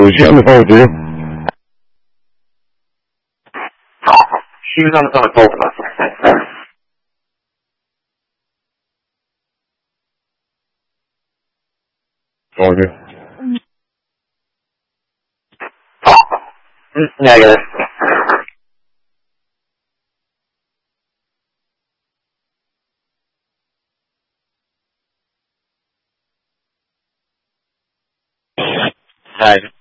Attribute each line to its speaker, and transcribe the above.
Speaker 1: 50の方で。
Speaker 2: 集団の遠くなってますね。
Speaker 1: そうです。
Speaker 2: 値上げです。はい。